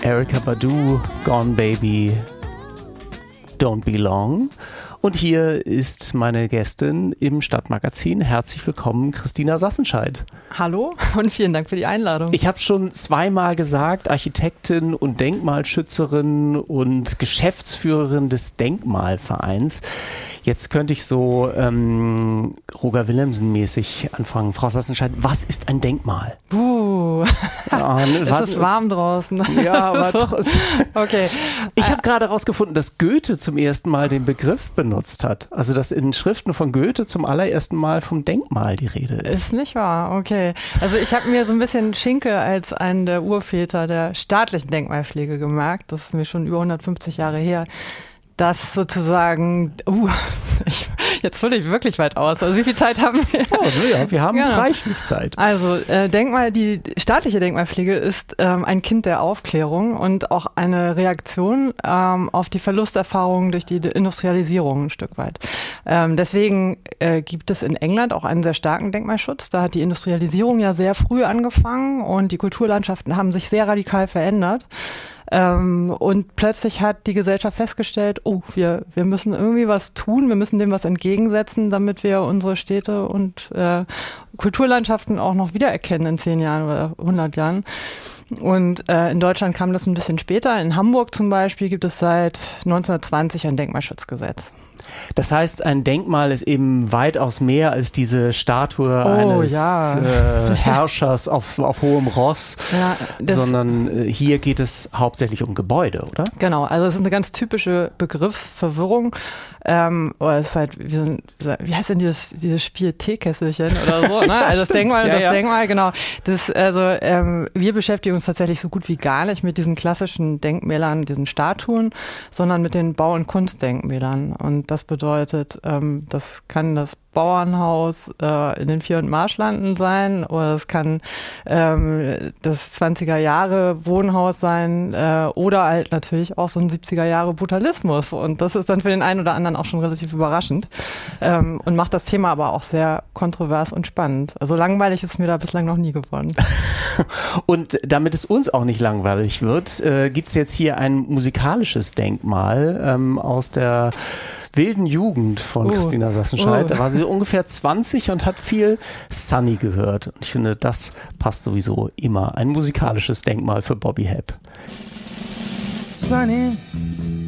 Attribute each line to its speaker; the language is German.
Speaker 1: Erykah Badu, Gone Baby, Don't Be Long. Und hier ist meine Gästin im Stadtmagazin. Herzlich willkommen, Christina Sassenscheid.
Speaker 2: Hallo und vielen Dank für die Einladung.
Speaker 1: Ich habe schon zweimal gesagt, Architektin und Denkmalschützerin und Geschäftsführerin des Denkmalvereins. Jetzt könnte ich so Roger Willemsen-mäßig anfangen. Frau Sassenscheid, was ist ein Denkmal?
Speaker 2: Es ist warm draußen.
Speaker 1: Ja, aber doch.
Speaker 2: Okay.
Speaker 1: Ich habe gerade herausgefunden, dass Goethe zum ersten Mal den Begriff benutzt hat. Also, dass in Schriften von Goethe zum allerersten Mal vom Denkmal die Rede ist.
Speaker 2: Ist nicht wahr, okay. Also ich habe mir so ein bisschen Schinkel als einen der Urväter der staatlichen Denkmalpflege gemerkt. Das ist mir schon über 150 Jahre her. Das sozusagen, jetzt hole ich wirklich weit aus. Also wie viel Zeit haben wir?
Speaker 1: Oh, ja, wir haben reichlich Zeit.
Speaker 2: Also die staatliche Denkmalpflege ist ein Kind der Aufklärung und auch eine Reaktion auf die Verlusterfahrungen durch die Industrialisierung ein Stück weit. Deswegen gibt es in England auch einen sehr starken Denkmalschutz. Da hat die Industrialisierung ja sehr früh angefangen und die Kulturlandschaften haben sich sehr radikal verändert. Und plötzlich hat die Gesellschaft festgestellt, wir müssen irgendwie was tun, wir müssen dem was entgegensetzen, damit wir unsere Städte und Kulturlandschaften auch noch wiedererkennen in 10 Jahren oder 100 Jahren. Und in Deutschland kam das ein bisschen später. In Hamburg zum Beispiel gibt es seit 1920 ein Denkmalschutzgesetz.
Speaker 1: Das heißt, ein Denkmal ist eben weitaus mehr als diese Statue eines Herrschers auf hohem Ross, sondern hier geht es hauptsächlich um Gebäude, oder?
Speaker 2: Genau, also es ist eine ganz typische Begriffsverwirrung. Es ist halt wie heißt denn dieses Spiel Teekesselchen oder so? Ne? Also das Denkmal und das Denkmal, genau. Wir beschäftigen uns tatsächlich so gut wie gar nicht mit diesen klassischen Denkmälern, diesen Statuen, sondern mit den Bau- und Kunstdenkmälern. Und das bedeutet, das kann das Bauernhaus in den 400 Marschlanden sein oder es kann das 20er Jahre Wohnhaus sein oder halt natürlich auch so ein 70er Jahre Brutalismus. Und das ist dann für den einen oder anderen auch schon relativ überraschend und macht das Thema aber auch sehr kontrovers und spannend. Also langweilig ist mir da bislang noch nie geworden.
Speaker 1: Und damit es uns auch nicht langweilig wird, gibt es jetzt hier ein musikalisches Denkmal aus der wilden Jugend von Christina Sassenscheid. Da war sie ungefähr 20 und hat viel Sunny gehört. Und ich finde, das passt sowieso immer. Ein musikalisches Denkmal für Bobby Hebb.
Speaker 3: Sunny,